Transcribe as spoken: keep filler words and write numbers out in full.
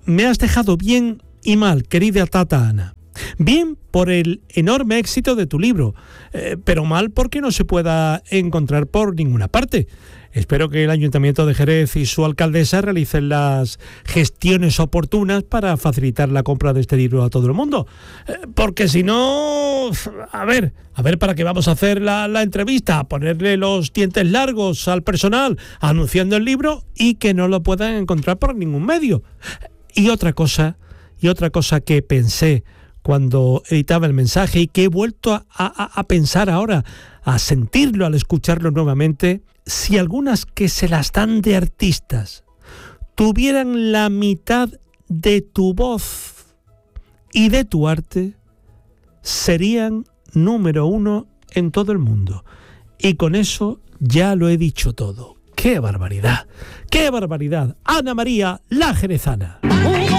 me has dejado bien y mal, querida Tata Ana. Bien por el enorme éxito de tu libro, eh, pero mal porque no se pueda encontrar por ninguna parte. Espero que el Ayuntamiento de Jerez y su alcaldesa realicen las gestiones oportunas para facilitar la compra de este libro a todo el mundo. Eh, porque si no, a ver, a ver para qué vamos a hacer la, la entrevista, a ponerle los dientes largos al personal anunciando el libro y que no lo puedan encontrar por ningún medio. Y otra cosa, y otra cosa que pensé cuando editaba el mensaje y que he vuelto a, a, a pensar ahora, a sentirlo al escucharlo nuevamente, si algunas que se las dan de artistas tuvieran la mitad de tu voz y de tu arte, serían número uno en todo el mundo. Y con eso ya lo he dicho todo. ¡Qué barbaridad! ¡Qué barbaridad! Ana María, la jerezana.